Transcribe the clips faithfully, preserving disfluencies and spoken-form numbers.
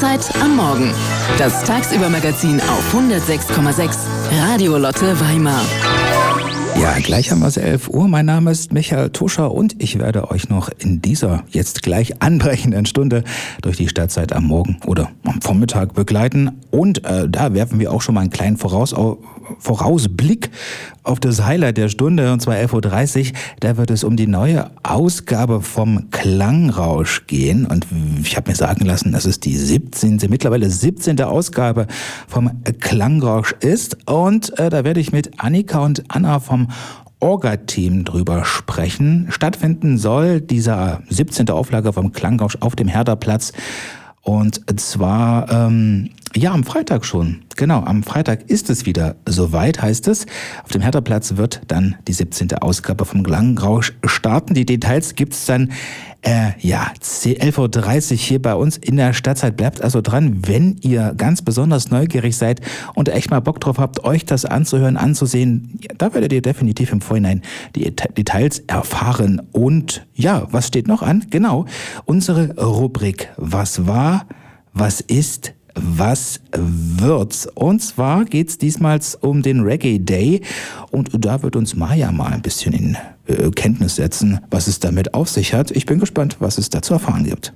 Stadtzeit am Morgen. Das Tagsüber-Magazin auf hundertsechs Komma sechs Radio Lotte Weimar. Ja, gleich haben wir es elf Uhr. Mein Name ist Michael Tuscher und ich werde euch noch in dieser jetzt gleich anbrechenden Stunde durch die Stadtzeit am Morgen oder am Vormittag begleiten. Und äh, da werfen wir auch schon mal einen kleinen Voraus, Vorausblick auf das Highlight der Stunde, und zwar elf Uhr dreißig. Da wird es um die neue Ausgabe vom Klangrausch gehen. Und ich habe mir sagen lassen, dass es die siebzehnte, mittlerweile siebzehnte Ausgabe vom Klangrausch ist. Und äh, da werde ich mit Annika und Anna vom Orga-Team drüber sprechen. Stattfinden soll dieser siebzehnte Auflage vom Klangrausch auf dem Herderplatz. Und zwar, ähm, ja, am Freitag schon. Genau, am Freitag ist es wieder soweit, heißt es. Auf dem Herderplatz wird dann die siebzehnte Ausgabe vom Klangrausch starten. Die Details gibt's dann, äh, ja, elf Uhr dreißig hier bei uns in der Stadtzeit. Bleibt also dran, wenn ihr ganz besonders neugierig seid und echt mal Bock drauf habt, euch das anzuhören, anzusehen. Da werdet ihr definitiv im Vorhinein die Details erfahren. Und ja, was steht noch an? Genau, unsere Rubrik Was war, was ist, was wird's? Und zwar geht's diesmal um den Reggae Day und da wird uns Maja mal ein bisschen in äh, Kenntnis setzen, was es damit auf sich hat. Ich bin gespannt, was es da zu erfahren gibt.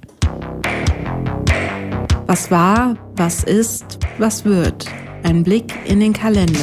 Was war, was ist, was wird? Ein Blick in den Kalender.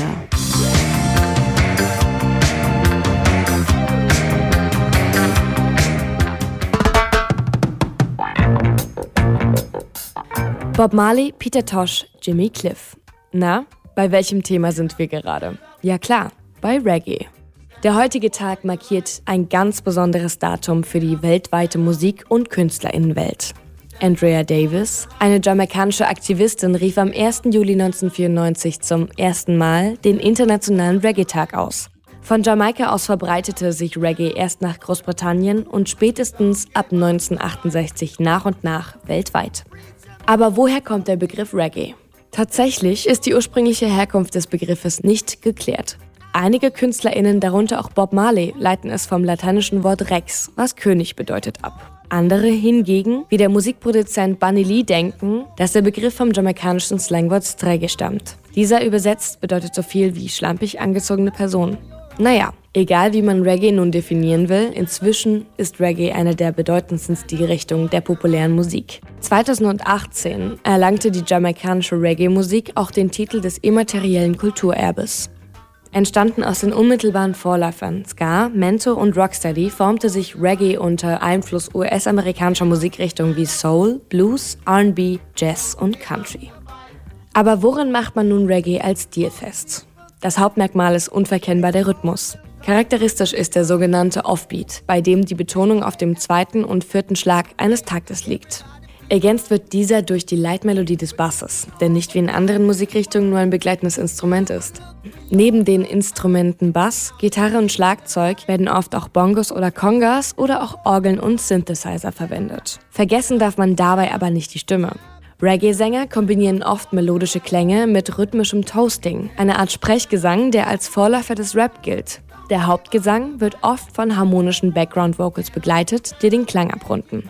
Bob Marley, Peter Tosh, Jimmy Cliff. Na, bei welchem Thema sind wir gerade? Ja klar, bei Reggae. Der heutige Tag markiert ein ganz besonderes Datum für die weltweite Musik- und KünstlerInnenwelt. Andrea Davis, eine jamaikanische Aktivistin, rief am ersten Juli neunzehnhundertvierundneunzig zum ersten Mal den Internationalen Reggae-Tag aus. Von Jamaika aus verbreitete sich Reggae erst nach Großbritannien und spätestens ab neunzehnhundertachtundsechzig nach und nach weltweit. Aber woher kommt der Begriff Reggae? Tatsächlich ist die ursprüngliche Herkunft des Begriffes nicht geklärt. Einige KünstlerInnen, darunter auch Bob Marley, leiten es vom lateinischen Wort Rex, was König bedeutet, ab. Andere hingegen, wie der Musikproduzent Bunny Lee, denken, dass der Begriff vom jamaikanischen Slangwort Stregge stammt. Dieser übersetzt bedeutet so viel wie schlampig angezogene Person. Naja, egal wie man Reggae nun definieren will, inzwischen ist Reggae eine der bedeutendsten Stilrichtungen der populären Musik. zweitausendachtzehn erlangte die jamaikanische Reggae-Musik auch den Titel des immateriellen Kulturerbes. Entstanden aus den unmittelbaren Vorläufern Ska, Mento und Rocksteady, formte sich Reggae unter Einfluss U S-amerikanischer Musikrichtungen wie Soul, Blues, R and B, Jazz und Country. Aber worin macht man nun Reggae als Stil fest? Das Hauptmerkmal ist unverkennbar der Rhythmus. Charakteristisch ist der sogenannte Offbeat, bei dem die Betonung auf dem zweiten und vierten Schlag eines Taktes liegt. Ergänzt wird dieser durch die Leitmelodie des Basses, der nicht wie in anderen Musikrichtungen nur ein begleitendes Instrument ist. Neben den Instrumenten Bass, Gitarre und Schlagzeug werden oft auch Bongos oder Congas oder auch Orgeln und Synthesizer verwendet. Vergessen darf man dabei aber nicht die Stimme. Reggae-Sänger kombinieren oft melodische Klänge mit rhythmischem Toasting, eine Art Sprechgesang, der als Vorläufer des Rap gilt. Der Hauptgesang wird oft von harmonischen Background-Vocals begleitet, die den Klang abrunden.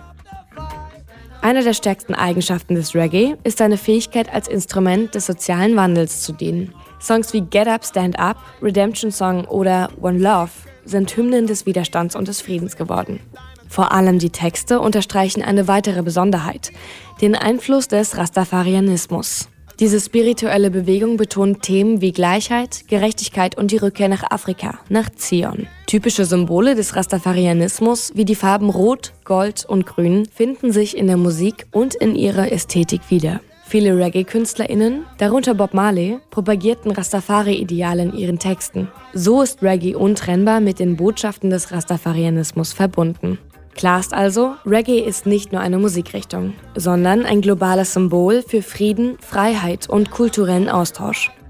Eine der stärksten Eigenschaften des Reggae ist seine Fähigkeit, als Instrument des sozialen Wandels zu dienen. Songs wie Get Up, Stand Up, Redemption Song oder One Love sind Hymnen des Widerstands und des Friedens geworden. Vor allem die Texte unterstreichen eine weitere Besonderheit, den Einfluss des Rastafarianismus. Diese spirituelle Bewegung betont Themen wie Gleichheit, Gerechtigkeit und die Rückkehr nach Afrika, nach Zion. Typische Symbole des Rastafarianismus wie die Farben Rot, Gold und Grün finden sich in der Musik und in ihrer Ästhetik wieder. Viele Reggae-KünstlerInnen, darunter Bob Marley, propagierten Rastafari-Ideale in ihren Texten. So ist Reggae untrennbar mit den Botschaften des Rastafarianismus verbunden. Klar ist also, Reggae ist nicht nur eine Musikrichtung, sondern ein globales Symbol für Frieden, Freiheit und kulturellen Austausch.